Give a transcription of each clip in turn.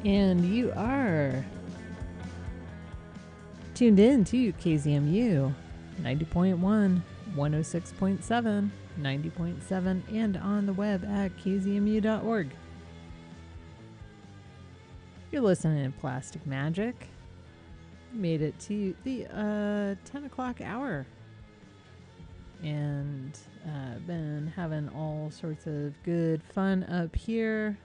And you are tuned in to KZMU 90.1, 106.7, 90.7, and on the web at kzmu.org. You're listening to Plastic Magic. Made it to the 10 o'clock hour. And been having all sorts of good fun up here.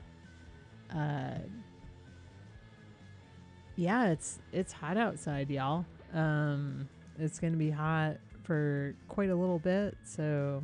Yeah, it's hot outside, y'all. It's gonna be hot for quite a little bit, so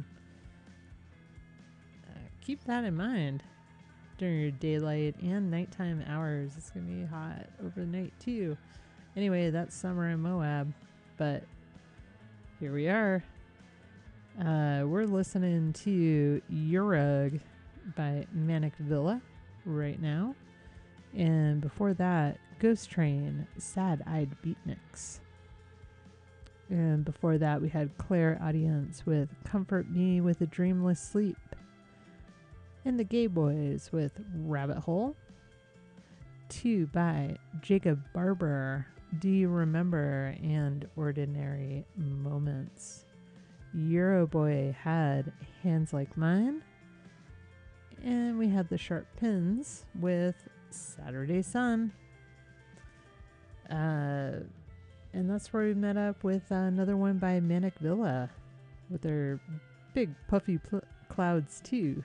keep that in mind during your daylight and nighttime hours. It's gonna be hot overnight too. Anyway, that's summer in Moab, but here we are. We're listening to Urug by Manic Villa right now. And before that, Ghost Train, Sad Eyed Beatniks. And before that, we had Claire Audience with Comfort Me with a Dreamless Sleep. And the Gay Boys with Rabbit Hole. 2 by Jacob Barber, Do You Remember, and Ordinary Moments. Euroboy had Hands Like Mine. And we had the Sharp Pins with Saturday Sun. And that's where we met up with another one by Manic Villa with their big puffy clouds too.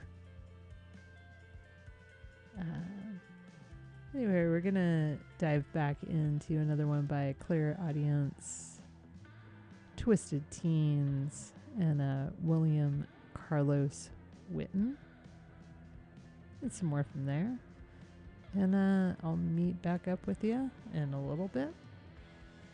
Anyway, we're gonna dive back into another one by Clear Audience, Twisted Teens, and William Carlos Witten. And some more from there. And I'll meet back up with you in a little bit.